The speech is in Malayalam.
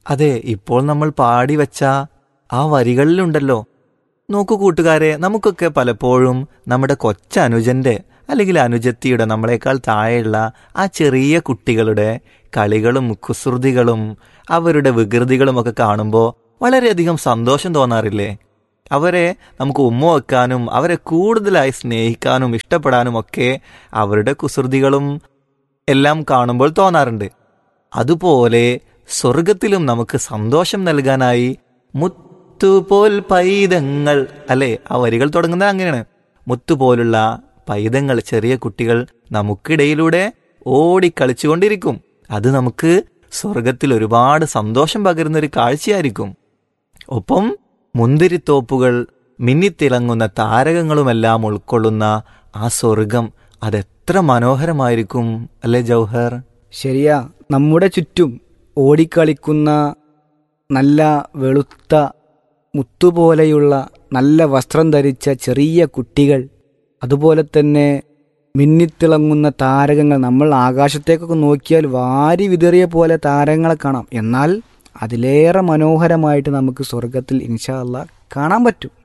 അതെ, ഇപ്പോൾ നമ്മൾ പാടി വച്ച ആ വരികളിലുണ്ടല്ലോ. നോക്കൂ കൂട്ടുകാരെ, നമുക്കൊക്കെ പലപ്പോഴും നമ്മുടെ കൊച്ചനുജന്റെ അല്ലെങ്കിൽ അനുജത്തിയുടെ നമ്മളെക്കാൾ താഴെയുള്ള ആ ചെറിയ കുട്ടികളുടെ കളികളും കുസൃതികളും അവരുടെ വികൃതികളും ഒക്കെ കാണുമ്പോൾ വളരെയധികം സന്തോഷം തോന്നാറില്ലേ? അവരെ നമുക്ക് ഉമ്മ വെക്കാനും അവരെ കൂടുതലായി സ്നേഹിക്കാനും ഇഷ്ടപ്പെടാനും ഒക്കെ അവരുടെ കുസൃതികളും എല്ലാം കാണുമ്പോൾ തോന്നാറുണ്ട്. അതുപോലെ സ്വർഗത്തിലും നമുക്ക് സന്തോഷം നൽകാനായി മുത്തുപോൽ പൈതങ്ങൾ, അല്ലെ, ആ വരികൾ തുടങ്ങുന്നത് അങ്ങനെയാണ്. മുത്തുപോലുള്ള പൈതങ്ങൾ, ചെറിയ കുട്ടികൾ നമുക്കിടയിലൂടെ ഓടിക്കളിച്ചുകൊണ്ടിരിക്കും. അത് നമുക്ക് സ്വർഗത്തിൽ ഒരുപാട് സന്തോഷം പകരുന്നൊരു കാഴ്ചയായിരിക്കും. ഒപ്പം മുന്തിരിത്തോപ്പുകൾ, മിന്നിത്തിളങ്ങുന്ന താരകങ്ങളുമെല്ലാം ഉൾക്കൊള്ളുന്ന ആ സ്വർഗം അതെത്ര മനോഹരമായിരിക്കും അല്ലേ ജൗഹർ? ശരിയാ. നമ്മുടെ ചുറ്റും ഓടിക്കളിക്കുന്ന നല്ല വെളുത്ത മുത്തുപോലെയുള്ള നല്ല വസ്ത്രം ധരിച്ച ചെറിയ കുട്ടികൾ, അതുപോലെ തന്നെ മിന്നിത്തിളങ്ങുന്ന താരകങ്ങൾ. നമ്മൾ ആകാശത്തേക്കൊക്കെ നോക്കിയാൽ വാരി വിതറിയ പോലെ താരങ്ങളെ കാണാം. എന്നാൽ അതിലേറെ മനോഹരമായിട്ട് നമുക്ക് സ്വർഗത്തിൽ ഇൻഷാ അല്ലാഹ് കാണാൻ പറ്റും.